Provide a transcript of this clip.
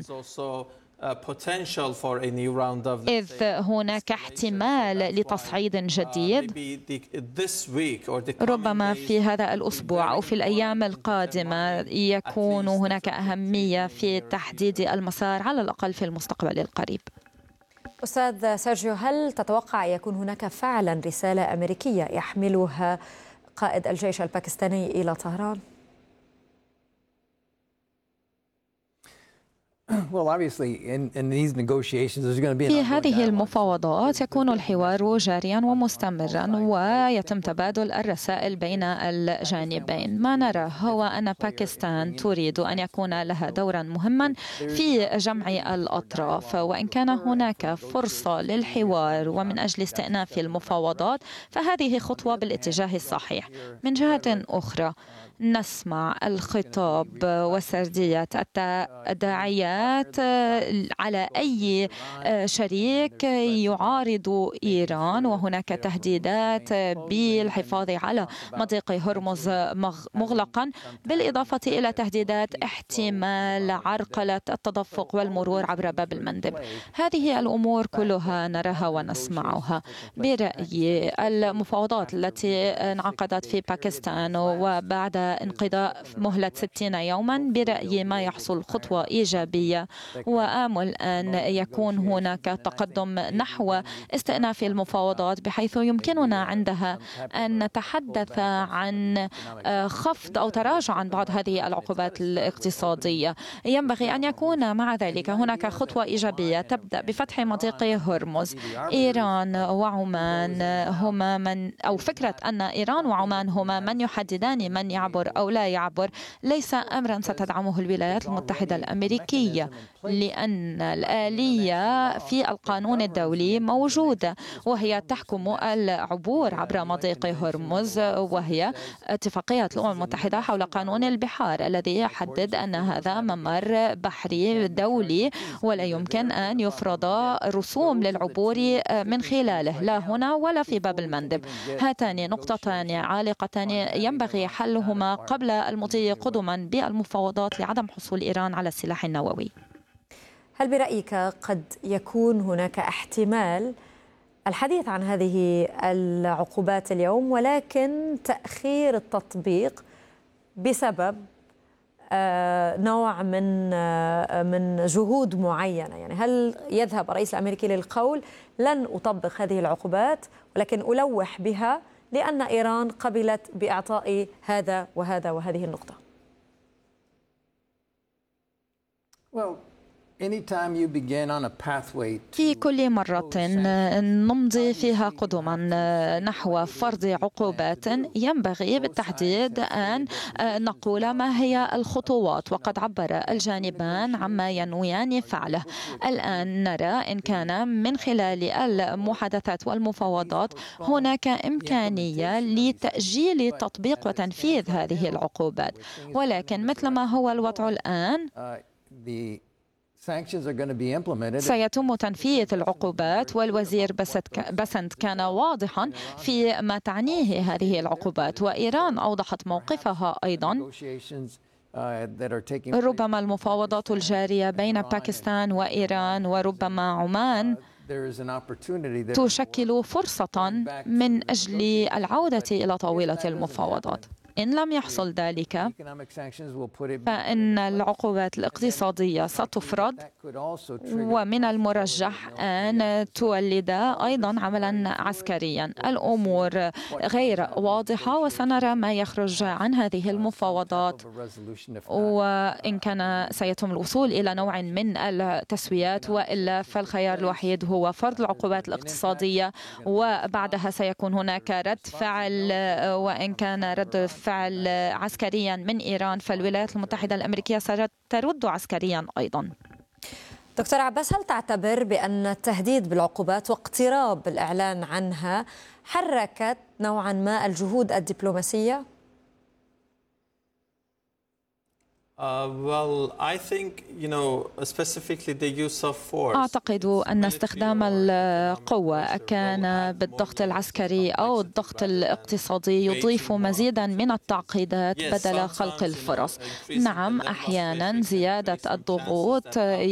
إذ هناك احتمال لتصعيد جديد ربما في هذا الأسبوع أو في الأيام القادمة يكون هناك أهمية في تحديد المسار على الأقل في المستقبل القريب. أستاذ سيرجيو، هل تتوقع يكون هناك فعلا رسالة أمريكية يحملها قائد الجيش الباكستاني إلى طهران؟ في هذه المفاوضات يكون الحوار جاريا ومستمرا ويتم تبادل الرسائل بين الجانبين. ما نراه هو أن باكستان تريد أن يكون لها دورا مهما في جمع الأطراف، وإن كان هناك فرصة للحوار ومن أجل استئناف المفاوضات فهذه خطوة بالاتجاه الصحيح. من جهة أخرى نسمع الخطاب وسردية التداعيات على أي شريك يعارض إيران، وهناك تهديدات بالحفاظ على مضيق هرمز مغلقا، بالإضافة إلى تهديدات احتمال عرقلة التدفق والمرور عبر باب المندب. هذه الأمور كلها نراها ونسمعها. برأيي المفاوضات التي انعقدت في باكستان وبعد انقضاء مهلة 60 يوما برأيي ما يحصل خطوة إيجابية، وآمل أن يكون هناك تقدم نحو استئناف المفاوضات بحيث يمكننا عندها أن نتحدث عن خفض أو تراجع عن بعض هذه العقوبات الاقتصادية. ينبغي أن يكون مع ذلك هناك خطوة إيجابية تبدأ بفتح مضيق هرمز. إيران وعمان هما فكرة أن إيران وعمان هما من يحددان من يعبر أو لا يعبر ليس أمرا ستدعمه الولايات المتحدة الأمريكية، لأن الآلية في القانون الدولي موجودة وهي تحكم العبور عبر مضيق هرمز، وهي اتفاقية الأمم المتحدة حول قانون البحار الذي يحدد أن هذا ممر بحري دولي ولا يمكن أن يفرض رسوم للعبور من خلاله لا هنا ولا في باب المندب. هاتان نقطتان عالقتان ينبغي حلهما قبل المضي قدما بالمفاوضات لعدم حصول إيران على السلاح النووي. هل برأيك قد يكون هناك احتمال الحديث عن هذه العقوبات اليوم ولكن تأخير التطبيق بسبب نوع من جهود معينة؟ يعني هل يذهب الرئيس الأمريكي للقول لن أطبق هذه العقوبات ولكن ألوح بها لأن إيران قبلت بإعطاء هذا وهذا وهذه النقطة؟ في كل مرة نمضي فيها قدما نحو فرض عقوبات ينبغي بالتحديد أن نقول ما هي الخطوات، وقد عبر الجانبان عما ينويان فعله. الآن نرى إن كان من خلال المحادثات والمفاوضات هناك إمكانية لتأجيل تطبيق وتنفيذ هذه العقوبات، ولكن مثل ما هو الوضع الآن سيتم تنفيذ العقوبات، والوزير بسنت كان واضحا في ما تعنيه هذه العقوبات، وإيران أوضحت موقفها أيضا. ربما المفاوضات الجارية بين باكستان وإيران وربما عمان تشكل فرصة من أجل العودة إلى طاولة المفاوضات. إن لم يحصل ذلك فإن العقوبات الاقتصادية ستفرض، ومن المرجح أن تولد أيضا عملا عسكريا. الأمور غير واضحة وسنرى ما يخرج عن هذه المفاوضات، وإن كان سيتم الوصول إلى نوع من التسويات، وإلا فالخيار الوحيد هو فرض العقوبات الاقتصادية وبعدها سيكون هناك رد فعل، وإن كان رد فعل عسكريا من إيران فالولايات المتحدة الأمريكية سترد عسكريا أيضا. دكتور عباس، هل تعتبر بأن التهديد بالعقوبات واقتراب الإعلان عنها حركت نوعا ما الجهود الدبلوماسية؟ أعتقد أن استخدام القوة كان بالضغط العسكري أو الضغط الاقتصادي يضيف مزيدا من التعقيدات بدل خلق الفرص. نعم، أحيانا زيادة الضغوط